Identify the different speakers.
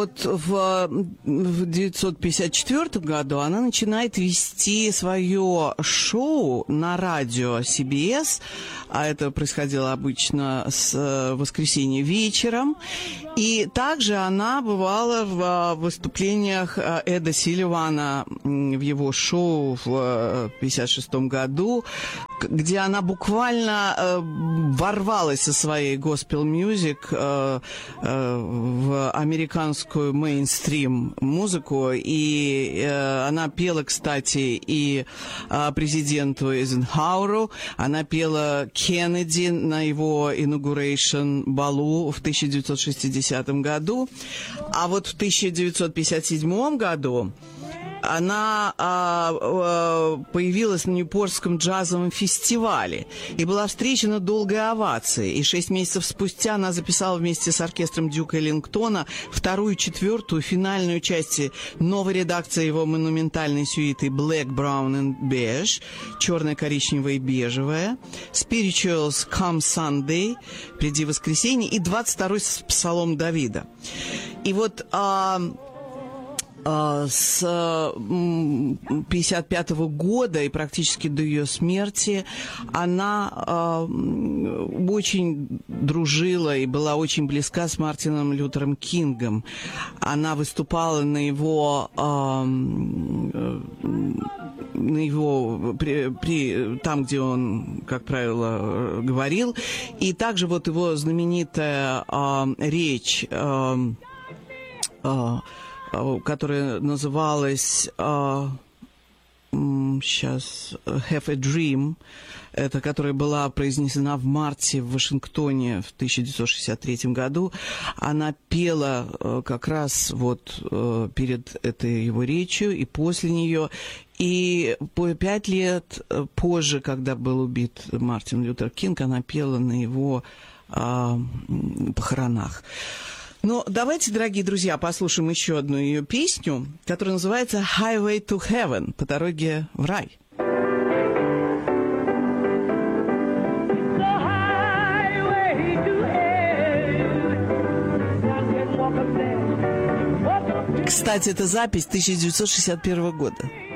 Speaker 1: Вот в 1954 году она начинает вести свое шоу на радио CBS, а это происходило обычно с воскресенья вечером. И также она бывала в выступлениях Эда Силливана в его шоу в 1956 году, где она буквально ворвалась со своей госпел-мьюзик в американскую мейнстрим музыку, и она пела, кстати, и президенту Эйзенхауэру, она пела Кеннеди на его inauguration балу в 1960 году, а вот в 1957 году она появилась на Ньюпортском джазовом фестивале и была встречена долгой овацией. И 6 месяцев спустя она записала вместе с оркестром Дюка Эллингтона вторую, четвертую, финальную части новой редакции его монументальной сюиты «Black, Brown and Beige», черная, коричневая и бежевая, «Spirituals Come Sunday», «Приди воскресенье» и 22-й псалом Давида. И вот с 1955 года и практически до ее смерти она очень дружила и была очень близка с Мартином Лютером Кингом. Она выступала на его там, где он, как правило, говорил. И также вот его знаменитая речь, которая называлась сейчас «Have a Dream», это которая была произнесена в марте в Вашингтоне в 1963 году. Она пела как раз вот перед этой его речью и после нее. И 5 лет позже, когда был убит Мартин Лютер Кинг, она пела на его похоронах. Но давайте, дорогие друзья, послушаем еще одну ее песню, которая называется «Highway to Heaven», по дороге в рай. Кстати, это запись 1961 года.